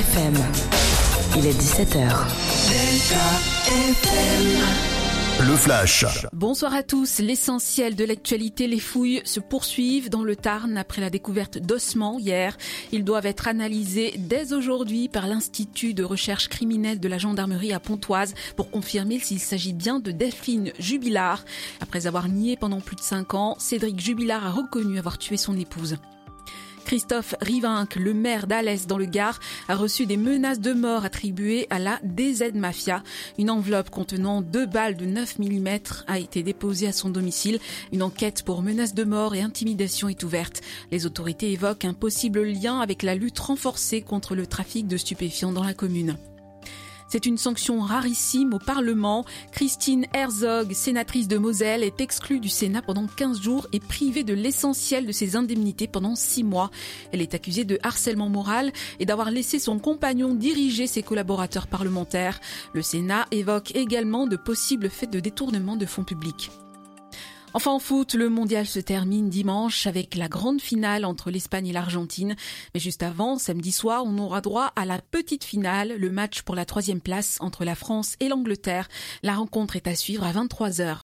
FM. Il est 17h. Le Flash. Bonsoir à tous. L'essentiel de l'actualité, les fouilles se poursuivent dans le Tarn après la découverte d'ossements hier. Ils doivent être analysés dès aujourd'hui par l'Institut de recherche criminelle de la gendarmerie à Pontoise pour confirmer s'il s'agit bien de Delphine Jubilard. Après avoir nié pendant plus de 5 ans, Cédric Jubilard a reconnu avoir tué son épouse. Christophe Rivinc, le maire d'Alès dans le Gard, a reçu des menaces de mort attribuées à la DZ Mafia. Une enveloppe contenant 2 balles de 9 mm a été déposée à son domicile. Une enquête pour menaces de mort et intimidation est ouverte. Les autorités évoquent un possible lien avec la lutte renforcée contre le trafic de stupéfiants dans la commune. C'est une sanction rarissime au Parlement. Christine Herzog, sénatrice de Moselle, est exclue du Sénat pendant 15 jours et privée de l'essentiel de ses indemnités pendant 6 mois. Elle est accusée de harcèlement moral et d'avoir laissé son compagnon diriger ses collaborateurs parlementaires. Le Sénat évoque également de possibles faits de détournement de fonds publics. Enfin en foot, le mondial se termine dimanche avec la grande finale entre l'Espagne et l'Argentine. Mais juste avant, samedi soir, on aura droit à la petite finale, le match pour la 3e place entre la France et l'Angleterre. La rencontre est à suivre à 23h.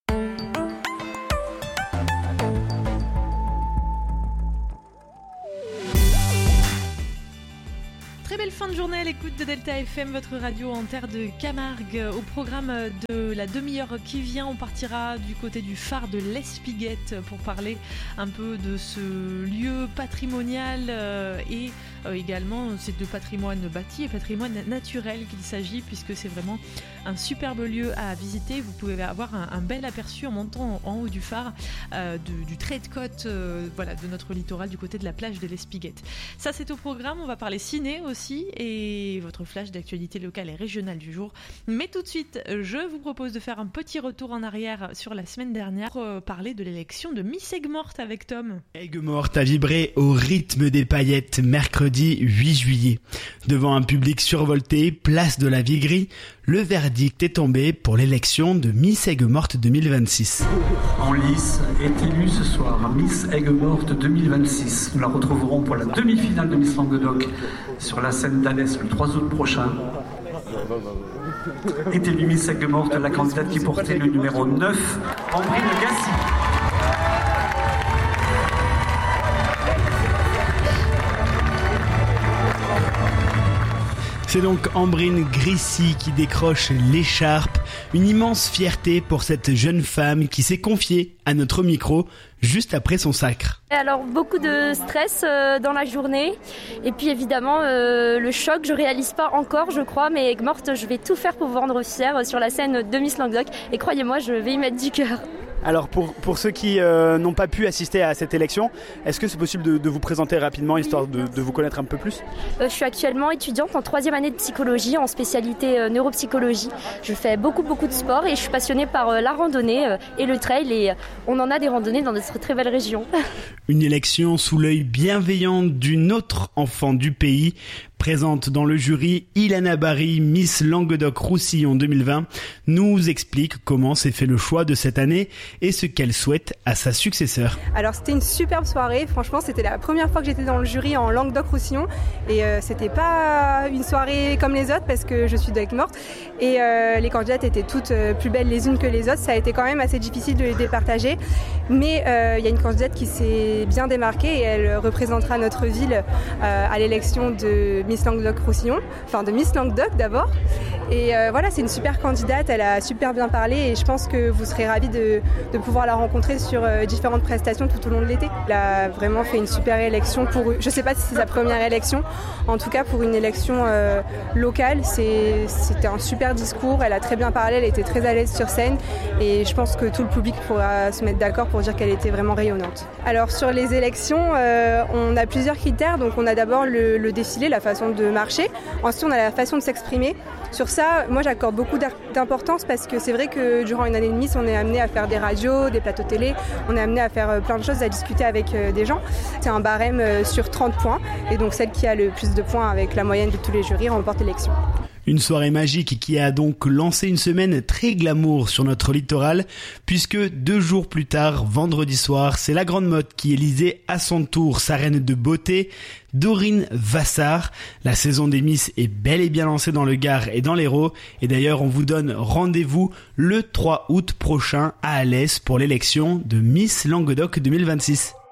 Très belle fin de journée à l'écoute de Delta FM, votre radio en terre de Camargue. Au programme de la demi-heure qui vient, on partira du côté du phare de l'Espiguette pour parler un peu de ce lieu patrimonial et également c'est de patrimoine bâti et patrimoine naturel qu'il s'agit, puisque c'est vraiment un superbe lieu à visiter. Vous pouvez avoir un bel aperçu en montant en haut du phare du trait de côte de notre littoral du côté de la plage de l'Espiguette. Ça, c'est au programme. On va parler ciné aussi et votre flash d'actualité locale et régionale du jour. Mais tout de suite, je vous propose de faire un petit retour en arrière sur la semaine dernière pour parler de l'élection de Miss Aigues-Mortes avec Tom. Aigues-Mortes a vibré au rythme des paillettes mercredi 8 juillet. Devant un public survolté, place de la Viguerie, le verdict est tombé pour l'élection de Miss Aigues-Mortes 2026. En lice est élue ce soir Miss Aigues-Mortes 2026. Nous la retrouverons pour la demi-finale de Miss Languedoc sur la scène d'Alès le 3 août prochain. Est élue Miss Aigues-Mortes la candidate qui portait le numéro 9, Ambrine Gassi. C'est donc Ambrine Grissy qui décroche l'écharpe. Une immense fierté pour cette jeune femme qui s'est confiée à notre micro juste après son sacre. Alors beaucoup de stress dans la journée et puis évidemment le choc, je réalise pas encore je crois, mais Aigues-Mortes, je vais tout faire pour vous rendre fière sur la scène de Miss Languedoc et croyez-moi, je vais y mettre du cœur. Alors pour ceux qui n'ont pas pu assister à cette élection, est-ce que c'est possible de vous présenter rapidement histoire de vous connaître un peu plus ? Je suis actuellement étudiante en 3e année de psychologie en spécialité neuropsychologie. Je fais beaucoup de sport et je suis passionnée par la randonnée et le trail et on en a des randonnées dans notre très belle région. Une élection sous l'œil bienveillant d'une autre enfant du pays. Présente dans le jury, Ilana Barry, Miss Languedoc-Roussillon 2020, nous explique comment s'est fait le choix de cette année et ce qu'elle souhaite à sa successeur. Alors c'était une superbe soirée, franchement c'était la première fois que j'étais dans le jury en Languedoc-Roussillon et c'était pas une soirée comme les autres parce que je suis d'Aigues-Mortes et les candidates étaient toutes plus belles les unes que les autres, ça a été quand même assez difficile de les départager, mais il y a une candidate qui s'est bien démarquée et elle représentera notre ville à l'élection de Miss Languedoc-Roussillon, enfin de Miss Languedoc d'abord. Et voilà, c'est une super candidate, elle a super bien parlé et je pense que vous serez ravis de pouvoir la rencontrer sur différentes prestations tout au long de l'été. Elle a vraiment fait une super élection pour, je sais pas si c'est sa première élection, en tout cas pour une élection locale, c'était un super discours, elle a très bien parlé, elle était très à l'aise sur scène et je pense que tout le public pourra se mettre d'accord pour dire qu'elle était vraiment rayonnante. Alors sur les élections, on a plusieurs critères, donc on a d'abord le défilé, la façon de marcher. Ensuite, on a la façon de s'exprimer. Sur ça, moi, j'accorde beaucoup d'importance parce que c'est vrai que durant une année de Miss, on est amené à faire des radios, des plateaux télé. On est amené à faire plein de choses, à discuter avec des gens. C'est un barème sur 30 points. Et donc, celle qui a le plus de points avec la moyenne de tous les jurys remporte l'élection. Une soirée magique qui a donc lancé une semaine très glamour sur notre littoral, puisque 2 jours plus tard, vendredi soir, c'est la grande mode qui élisait à son tour sa reine de beauté, Dorine Vassar. La saison des Miss est bel et bien lancée dans le Gard et dans l'Hérault. Et d'ailleurs, on vous donne rendez-vous le 3 août prochain à Alès pour l'élection de Miss Languedoc 2026.